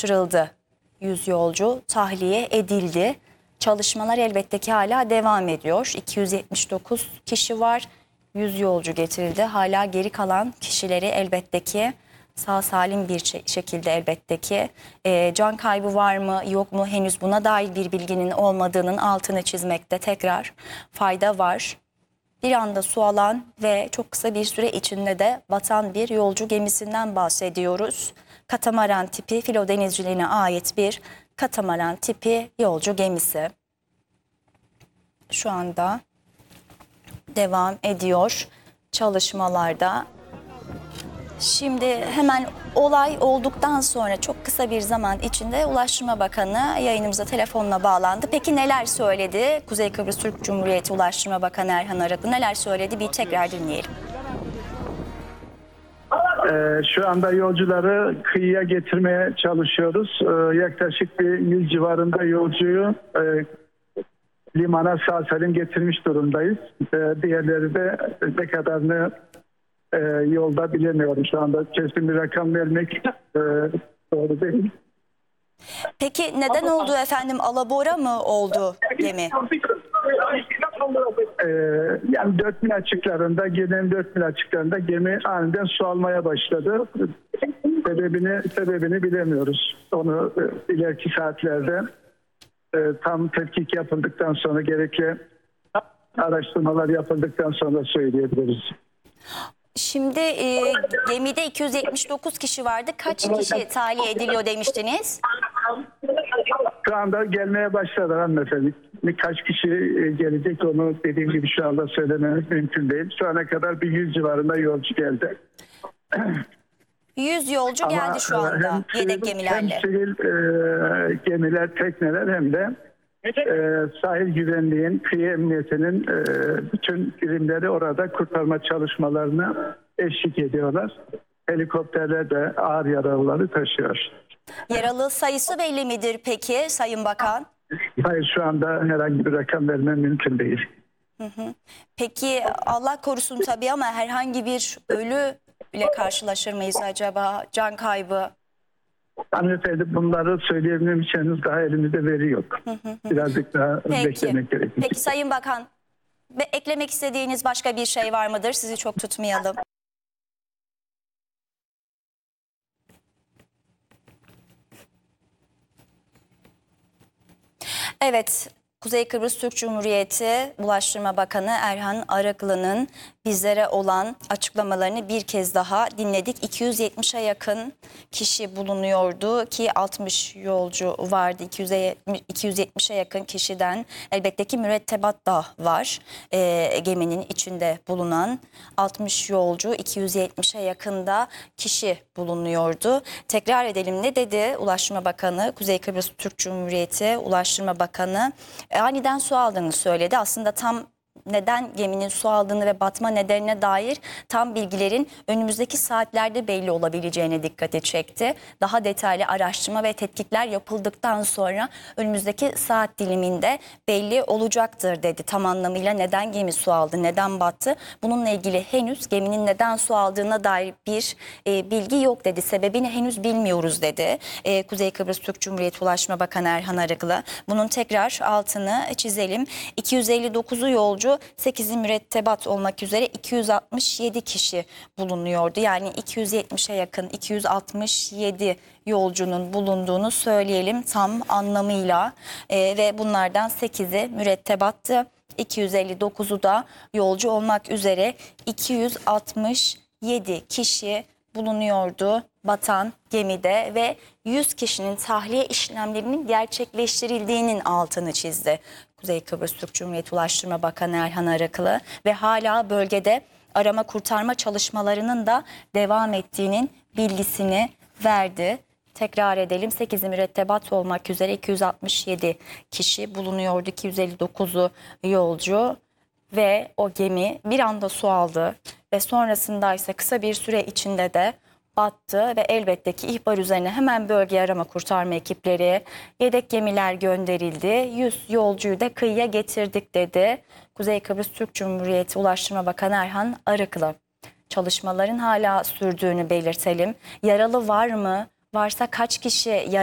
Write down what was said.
kaçırıldı. 100 yolcu tahliye edildi. Çalışmalar elbette ki hala devam ediyor. 279 kişi var. 100 yolcu getirildi. Hala geri kalan kişileri elbette ki sağ salim bir şekilde elbette ki can kaybı var mı yok mu henüz buna dair bir bilginin olmadığının altını çizmekte tekrar fayda var. Bir anda su alan ve çok kısa bir süre içinde de batan bir yolcu gemisinden bahsediyoruz. Katamaran tipi filo denizciliğine ait bir katamaran tipi yolcu gemisi. Şu anda devam ediyor çalışmalarda. Şimdi hemen olay olduktan sonra çok kısa bir zaman içinde Ulaştırma Bakanı yayınımıza telefonla bağlandı. Peki neler söyledi? Kuzey Kıbrıs Türk Cumhuriyeti Ulaştırma Bakanı Erhan Araklı neler söyledi? Bir tekrar dinleyelim. Şu anda yolcuları kıyıya getirmeye çalışıyoruz. Yaklaşık bir 100 civarında yolcuyu limana sağ salim getirmiş durumdayız. Diğerleri de ne kadarını yolda bilemiyorum. Şu anda kesin bir rakam vermek doğru değil. Peki neden oldu efendim? Alabora mı oldu gemi? Yani 4 mil açıklarında, gelen 4 mil açıklarında gemi aniden su almaya başladı. Sebebini bilemiyoruz. Onu ileriki saatlerde tam tetkik yapıldıktan sonra gerekli araştırmalar yapıldıktan sonra söyleyebiliriz. Şimdi gemide 279 kişi vardı. Kaç kişi tahliye ediliyor demiştiniz? Şu anda gelmeye başladı hanımefendi. Kaç kişi gelecek onu dediğim gibi şu anda söylememiz mümkün değil. Şu ana kadar bir 100 civarında yolcu geldi. 100 yolcu geldi şu anda yedek gemilerle. Hem sivil gemiler, tekneler hem de sahil güvenliğin, kıyı emniyetinin bütün birimleri orada kurtarma çalışmalarına eşlik ediyorlar. Helikopterler de ağır yaralıları taşıyor. Yaralı sayısı belli midir peki Sayın Bakan? Hayır, şu anda herhangi bir rakam vermem mümkün değil. Peki Allah korusun tabii ama herhangi bir ölü ile karşılaşır mıyız acaba? Can kaybı? Hanımefendi bunları söyleyebilmem için henüz daha elimizde veri yok. Birazcık daha beklemek gerekir. Peki Sayın Bakan, eklemek istediğiniz başka bir şey var mıdır? Sizi çok tutmayalım. Evet, Kuzey Kıbrıs Türk Cumhuriyeti Ulaştırma Bakanı Erhan Araklı'nın bizlere olan açıklamalarını bir kez daha dinledik. 270'e yakın kişi bulunuyordu ki 60 yolcu vardı. 270'e yakın kişiden elbette ki mürettebat da var. Geminin içinde bulunan 60 yolcu, 270'e yakında kişi bulunuyordu. Tekrar edelim, ne dedi Ulaştırma Bakanı, Kuzey Kıbrıs Türk Cumhuriyeti Ulaştırma Bakanı? Aniden su aldığını söyledi. Aslında tam neden geminin su aldığını ve batma nedenine dair tam bilgilerin önümüzdeki saatlerde belli olabileceğine dikkati çekti. Daha detaylı araştırma ve tetkikler yapıldıktan sonra önümüzdeki saat diliminde belli olacaktır dedi. Tam anlamıyla neden gemi su aldı, neden battı? Bununla ilgili henüz geminin neden su aldığına dair bir bilgi yok dedi. Sebebini henüz bilmiyoruz dedi. Kuzey Kıbrıs Türk Cumhuriyeti Ulaştırma Bakanı Erhan Arıklı. Bunun tekrar altını çizelim. 259'u yolcu, 8'i mürettebat olmak üzere 267 kişi bulunuyordu. Yani 270'e yakın 267 yolcunun bulunduğunu söyleyelim tam anlamıyla. Ve bunlardan 8'i mürettebattı. 259'u da yolcu olmak üzere 267 kişi bulunuyordu batan gemide ve 100 kişinin tahliye işlemlerinin gerçekleştirildiğinin altını çizdi Kuzey Kıbrıs Türk Cumhuriyeti Ulaştırma Bakanı Erhan Araklı ve hala bölgede arama kurtarma çalışmalarının da devam ettiğinin bilgisini verdi. Tekrar edelim, 8'i mürettebat olmak üzere 267 kişi bulunuyordu, 259'u yolcu ve o gemi bir anda su aldı ve sonrasında ise kısa bir süre içinde de battı ve elbette ki ihbar üzerine hemen bölgeye arama kurtarma ekipleri, yedek gemiler gönderildi. 100 yolcuyu da kıyıya getirdik dedi Kuzey Kıbrıs Türk Cumhuriyeti Ulaştırma Bakanı Erhan Arıklı. Çalışmaların hala sürdüğünü belirtelim. Yaralı var mı? Varsa kaç kişi yaralı?